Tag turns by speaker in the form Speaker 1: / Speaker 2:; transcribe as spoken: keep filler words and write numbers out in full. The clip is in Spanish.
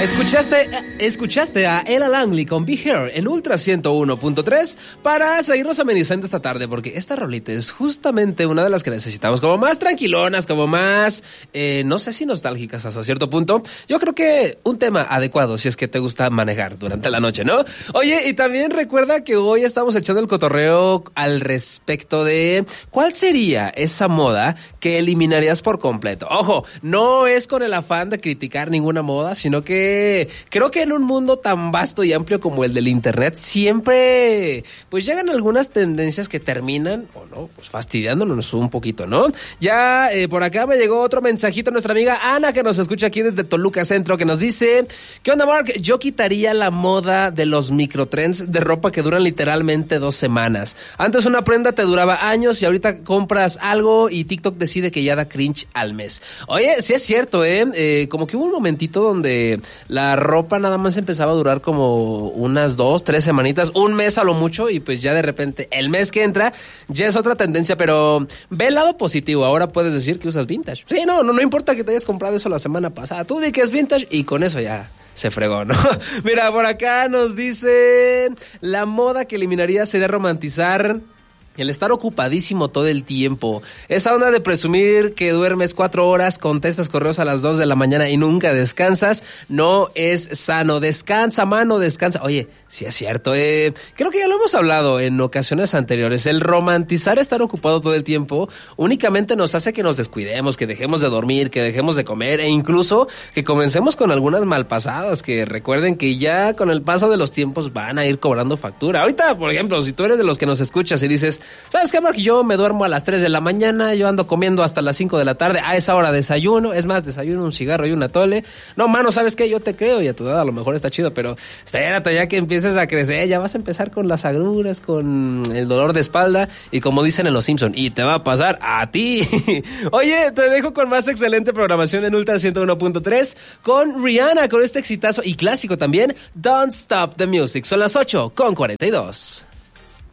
Speaker 1: Escuchaste, escuchaste a Ella Langley con Be Here en Ultra ciento uno punto tres para seguirnos amenizando esta tarde, porque esta rolita es justamente una de las que necesitamos, como más tranquilonas, como más, eh, no sé si nostálgicas hasta cierto punto. Yo creo que un tema adecuado si es que te gusta manejar durante la noche, ¿no? Oye, y también recuerda que hoy estamos echando el cotorreo al respecto de cuál sería esa moda que eliminarías por completo. Ojo, no es con el afán de criticar ninguna moda, sino que creo que en un mundo tan vasto y amplio como el del internet siempre pues llegan algunas tendencias que terminan, o no, pues fastidiándonos un poquito, ¿no? Ya eh, por acá me llegó otro mensajito, nuestra amiga Ana, que nos escucha aquí desde Toluca Centro, que nos dice: ¿qué onda, Mark? Yo quitaría la moda de los microtrends de ropa que duran literalmente dos semanas. Antes una prenda te duraba años y ahorita compras algo y TikTok decide que ya da cringe al mes. Oye, sí es cierto, ¿eh? eh como que hubo un momentito donde la ropa nada más empezaba a durar como unas dos, tres semanitas, un mes a lo mucho, y pues ya de repente el mes que entra ya es otra tendencia, pero ve el lado positivo, ahora puedes decir que usas vintage. Sí, no, no, no importa que te hayas comprado eso la semana pasada, tú di que es vintage y con eso ya se fregó, ¿no? Mira, por acá nos dice: la moda que eliminaría sería romantizar el estar ocupadísimo todo el tiempo. Esa onda de presumir que duermes cuatro horas, contestas correos a las dos de la mañana y nunca descansas, no es sano. Descansa, mano, descansa. Oye, sí es cierto, eh, creo que ya lo hemos hablado en ocasiones anteriores. El romantizar estar ocupado todo el tiempo únicamente nos hace que nos descuidemos, que dejemos de dormir, que dejemos de comer, e incluso que comencemos con algunas malpasadas que recuerden que ya con el paso de los tiempos van a ir cobrando factura. Ahorita, por ejemplo, si tú eres de los que nos escuchas y dices: ¿sabes qué, Mark? Yo me duermo a las tres de la mañana, yo ando comiendo hasta las cinco de la tarde, a esa hora desayuno, es más, desayuno un cigarro y un atole. No, mano, ¿sabes qué? Yo te creo y a tu edad a lo mejor está chido, pero espérate, ya que empieces a crecer, ya vas a empezar con las agruras, con el dolor de espalda y como dicen en Los Simpson, y te va a pasar a ti. Oye, te dejo con más excelente programación en Ultra ciento uno punto tres con Rihanna, con este exitazo y clásico también, Don't Stop the Music. Son las ocho con cuarenta y dos.